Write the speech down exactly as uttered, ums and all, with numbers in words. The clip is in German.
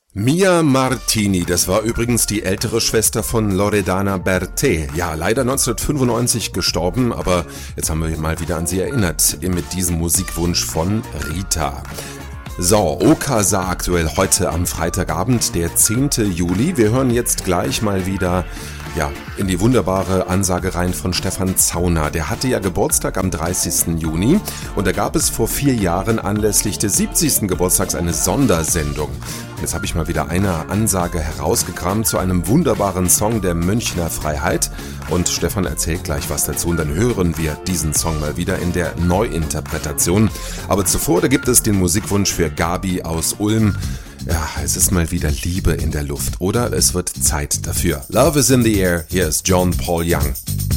Mia Martini, das war übrigens die ältere Schwester von Loredana Bertè. Ja, leider neunzehnhundertfünfundneunzig gestorben, aber jetzt haben wir mal wieder an sie erinnert, mit diesem Musikwunsch von Rita. So, Okasa aktuell heute am Freitagabend, der zehnte Juli. Wir hören jetzt gleich mal wieder ja, in die wunderbare Ansage rein von Stefan Zauner. Der hatte ja Geburtstag am dreißigsten Juni und da gab es vor vier Jahren anlässlich des siebzigsten Geburtstags eine Sondersendung. Jetzt habe ich mal wieder eine Ansage herausgekramt zu einem wunderbaren Song der Münchner Freiheit und Stefan erzählt gleich was dazu und dann hören wir diesen Song mal wieder in der Neuinterpretation. Aber zuvor, da gibt es den Musikwunsch für Gabi aus Ulm. Ja, es ist mal wieder Liebe in der Luft oder es wird Zeit dafür. Love is in the air, hier ist John Paul Young.